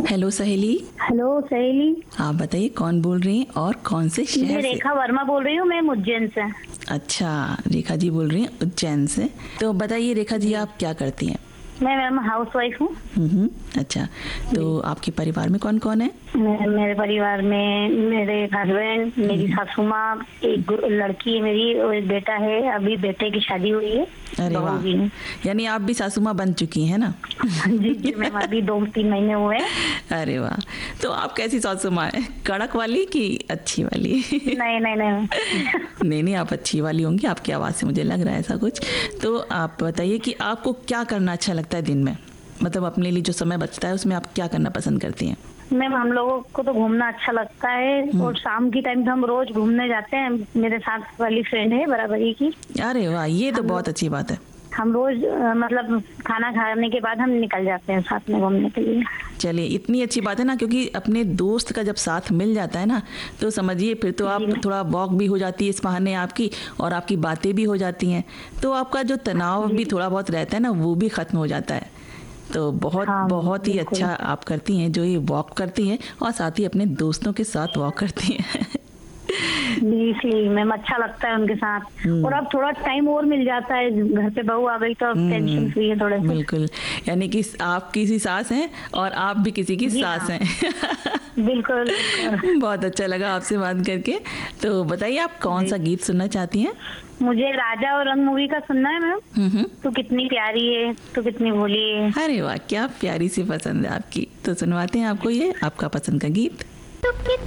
Hello सहेली। Hello सहेली। आप बताइए कौन बोल रही हैं और कौन से शहर मैं से? रेखा वर्मा बोल रही हूँ, मैं उज्जैन से। अच्छा, रेखा जी बोल रही हैं उज्जैन से। तो बताइए रेखा जी, आप क्या करती हैं? मैं मैम हाउस वाइफ हूँ। अच्छा, तो आपके परिवार में कौन कौन है? मेरे परिवार में मेरे हस्बैंड, मेरी सासू माँ, एक लड़की है मेरी और एक बेटा है। अभी बेटे की शादी हुई है। अरे बहू वाह, भी है। यानी आप भी सासू माँ बन चुकी हैं ना? जी जी मैम, अभी 2-3 महीने हुए हैं। अरे वाह, तो आप कैसी सासू माँ है? कड़क वाली कि अच्छी वाली? नहीं नहीं नहीं। नहीं, आप अच्छी वाली होंगी, आपकी आवाज़ से मुझे लग रहा है ऐसा कुछ। तो आप बताइए कि आपको क्या करना अच्छा लगता है दिन में, मतलब अपने लिए जो समय बचता है उसमें आप क्या करना पसंद करती हैं? मैम हम लोगों को तो घूमना अच्छा लगता है और शाम की टाइम तो हम रोज घूमने जाते हैं। मेरे साथ वाली फ्रेंड है बराबरी की। अरे वाह, ये तो बहुत अच्छी बात है। हम रोज मतलब खाना खाने के बाद हम निकल जाते हैं साथ में घूमने के लिए। चलिए, इतनी अच्छी बात है ना, क्योंकि अपने दोस्त का जब साथ मिल जाता है ना, तो समझिए फिर तो आप थोड़ा वॉक भी हो जाती है इस बहाने आपकी, और आपकी बातें भी हो जाती हैं, तो आपका जो तनाव भी थोड़ा बहुत रहता है ना वो भी खत्म हो जाता है। तो बहुत ही अच्छा आप करती हैं जो ये वॉक करती हैं और साथ ही अपने दोस्तों के साथ वॉक करती हैं। इसलिए मैम अच्छा लगता है उनके साथ। और अब थोड़ा टाइम और मिल जाता है, घर पे बहू आ गई तो अब टेंशन फ्री है थोड़े से। बिल्कुल, यानी कि आप किसी सास हैं और आप भी किसी की सास हैं। बिल्कुल। बहुत अच्छा लगा आपसे बात करके। तो बताइए आप कौन सा गीत सुनना चाहती हैं? मुझे राजा और रंग मूवी का सुनना है मैम। तू कितनी प्यारी है, तू कितनी भोली है। अरे वाह, क्या प्यारी सी पसंद है आपकी। तो सुनवाते हैं आपको ये आपका पसंद का गीत।